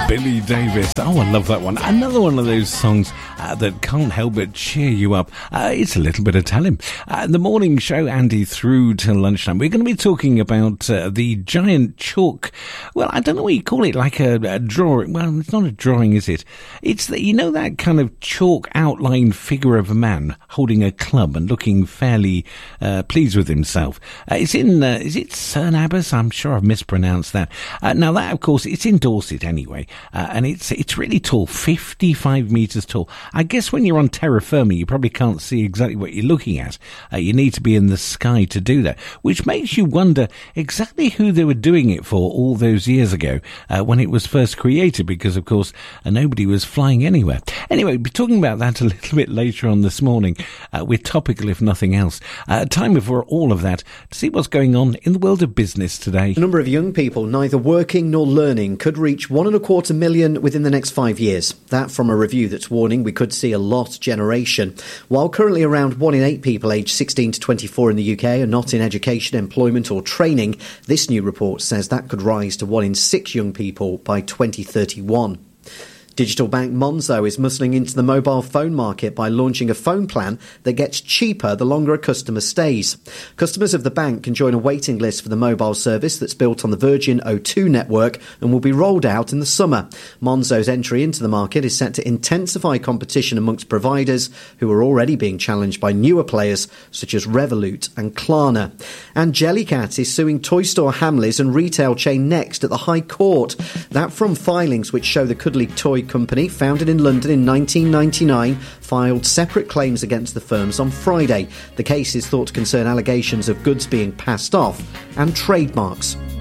Billy Davis. Oh, I love that one. Another one of those songs that can't help but cheer you up. It's a little bit of Tell Him. The morning show, Andy, through till lunchtime. We're going to be talking about the giant chalk. Well, I don't know what you call it, like a drawing. Well, it's not a drawing, is it? It's that kind of chalk outline figure of a man holding a club and looking fairly pleased with himself. It's in, is it Cerne Abbas? I'm sure I've mispronounced that. Now that, of course, it's in Dorset anyway. And it's really tall, 55 metres tall. I guess when you're on terra firma, you probably can't see exactly what you're looking at. You need to be in the sky to do that, which makes you wonder exactly who they were doing it for all those years ago when it was first created, because, of course, nobody was flying anywhere. Anyway, we'll be talking about that a little bit later on this morning. We're topical, if nothing else. Time before all of that to see what's going on in the world of business today. The number of young people neither working nor learning could reach 1.25 million within the next 5 years. That from a review that's warning we could see a lost generation. While currently around 1 in 8 people aged 16 to 24 in the UK are not in education, employment or training, this new report says that could rise to 1 in 6 young people by 2031. Digital bank Monzo is muscling into the mobile phone market by launching a phone plan that gets cheaper the longer a customer stays. Customers of the bank can join a waiting list for the mobile service that's built on the Virgin O2 network and will be rolled out in the summer. Monzo's entry into the market is set to intensify competition amongst providers who are already being challenged by newer players such as Revolut and Klarna. And Jellycat is suing toy store Hamleys and retail chain Next at the High Court. That from filings which show the cuddly toy company, founded in London in 1999, filed separate claims against the firms on Friday. The case is thought to concern allegations of goods being passed off and trademarks.